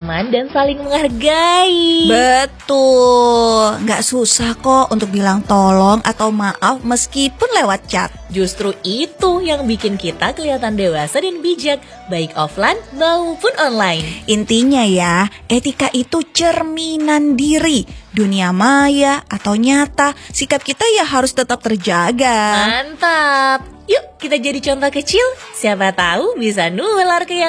aman dan saling menghargai. Betul, nggak susah kok untuk bilang tolong atau maaf meskipun lewat chat. Justru itu yang bikin kita kelihatan dewasa dan bijak, baik offline maupun online. Intinya ya, etika itu cerminan diri. Dunia maya atau nyata, sikap kita ya harus tetap terjaga. Mantap. Yuk kita jadi contoh kecil, siapa tahu bisa nular ke yang